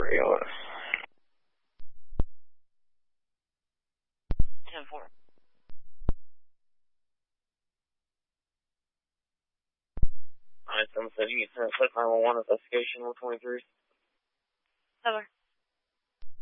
radar. 10-4. Alright, so I'm setting it to 911 investigation 123. 7.